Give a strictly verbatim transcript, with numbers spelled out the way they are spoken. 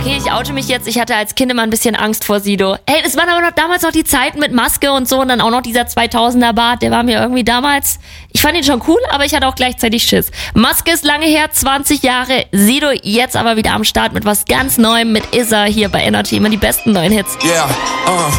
Okay, ich oute mich jetzt. Ich hatte als Kind immer ein bisschen Angst vor Sido. Hey, das waren aber noch damals noch die Zeiten mit Maske und so und dann auch noch dieser zweitausender Bart. Der war mir irgendwie damals, ich fand ihn schon cool, aber ich hatte auch gleichzeitig Schiss. Maske ist lange her, zwanzig Jahre. Sido jetzt aber wieder am Start mit was ganz Neuem mit Is Er hier bei Energy. Immer die besten neuen Hits. Yeah, uh.